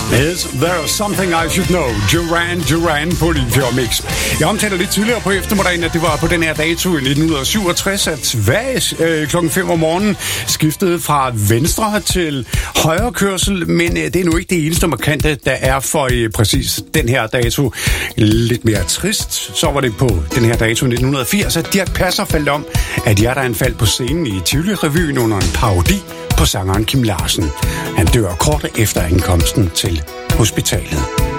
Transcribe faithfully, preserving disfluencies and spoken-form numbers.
Is there something I should know? Duran Duran på Limfjord Mix. Jeg omtalte lidt tidligere på eftermiddagen, at det var på den her dato i nitten syvogtres, at Sverige øh, klokken fem om morgenen skiftede fra venstre til højre kørsel, men øh, det er nu ikke det eneste markante, der er for øh, præcis den her dato. Lidt mere trist, så var det på den her dato i nitten firs, at Dirch Passer faldt om, at hjerteanfald på scenen i Tivoli-revyen under en parodi på sangeren Kim Larsen. Han dør kort efter ankomsten til hospitalet.